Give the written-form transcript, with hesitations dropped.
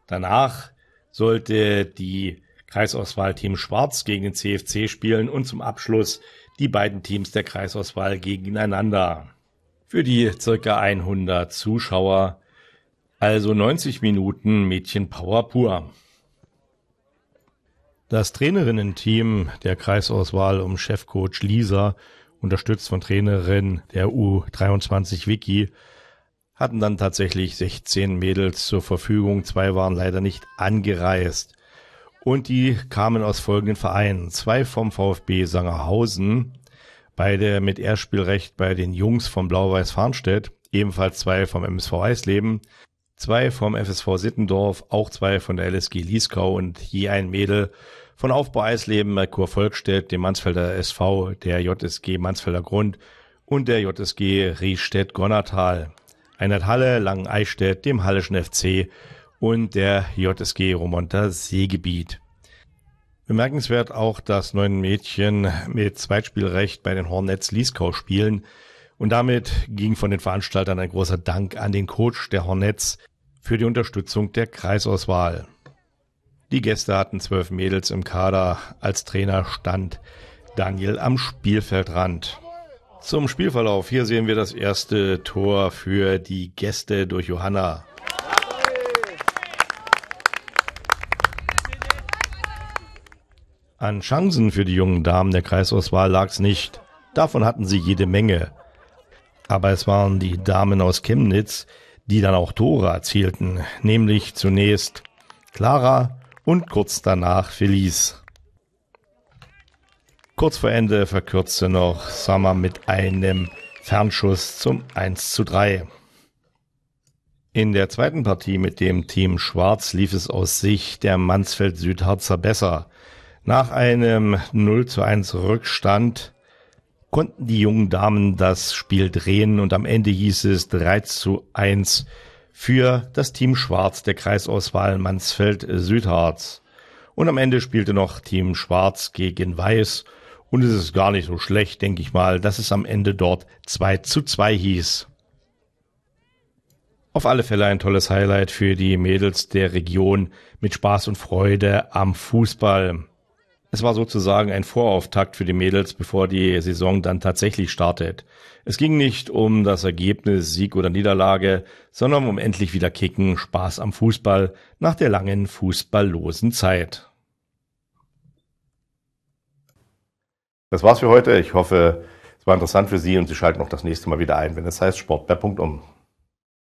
Danach sollte die Kreisauswahl Team Schwarz gegen den CFC spielen und zum Abschluss die beiden Teams der Kreisauswahl gegeneinander. Für die ca. 100 Zuschauer, also 90 Minuten Mädchenpower pur. Das Trainerinnen-Team der Kreisauswahl um Chefcoach Lisa, unterstützt von Trainerin der U23 Vicky, hatten dann tatsächlich 16 Mädels zur Verfügung. 2 waren leider nicht angereist. Und die kamen aus folgenden Vereinen. 2 vom VfB Sangerhausen, beide mit Erstspielrecht bei den Jungs von Blau-Weiß Farnstedt, ebenfalls 2 vom MSV Eisleben, 2 vom FSV Sittendorf, auch 2 von der LSG Lieskau und je ein Mädel von Aufbau Eisleben, Merkur Volkstedt, dem Mansfelder SV, der JSG Mansfelder Grund und der JSG Riestedt-Gonnertal. Einheit Halle, Langen-Eichstätt, dem Hallischen FC und der JSG Romonter Seegebiet. Bemerkenswert auch, dass 9 Mädchen mit Zweitspielrecht bei den Hornets Lieskau spielen. Und damit ging von den Veranstaltern ein großer Dank an den Coach der Hornets für die Unterstützung der Kreisauswahl. Die Gäste hatten 12 Mädels im Kader. Als Trainer stand Daniel am Spielfeldrand. Zum Spielverlauf. Hier sehen wir das erste Tor für die Gäste durch Johanna. An Chancen für die jungen Damen der Kreisauswahl lag es nicht. Davon hatten sie jede Menge. Aber es waren die Damen aus Chemnitz, die dann auch Tore erzielten. Nämlich zunächst Clara und kurz danach Felice. Kurz vor Ende verkürzte noch Sammer mit einem Fernschuss zum 1:3. In der zweiten Partie mit dem Team Schwarz lief es aus Sicht der Mansfeld-Südharzer besser. Nach einem 0:1 Rückstand konnten die jungen Damen das Spiel drehen und am Ende hieß es 3:1 für das Team Schwarz der Kreisauswahl Mansfeld-Südharz. Und am Ende spielte noch Team Schwarz gegen Weiß. Und es ist gar nicht so schlecht, denke ich mal, dass es am Ende dort 2:2 hieß. Auf alle Fälle ein tolles Highlight für die Mädels der Region mit Spaß und Freude am Fußball. Es war sozusagen ein Vorauftakt für die Mädels, bevor die Saison dann tatsächlich startet. Es ging nicht um das Ergebnis, Sieg oder Niederlage, sondern um endlich wieder Kicken, Spaß am Fußball nach der langen fußballlosen Zeit. Das war's für heute. Ich hoffe, es war interessant für Sie und Sie schalten auch das nächste Mal wieder ein, wenn es heißt Sport bei Punkt um.